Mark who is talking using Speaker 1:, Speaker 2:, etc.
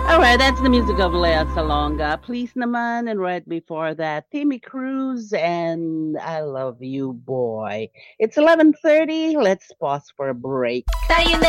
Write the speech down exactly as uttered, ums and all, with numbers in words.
Speaker 1: All right, that's the music of Lea Salonga. Please naman, and right before that, Timmy Cruz and I Love You Boy. It's eleven thirty. Let's pause for a break.
Speaker 2: Tayo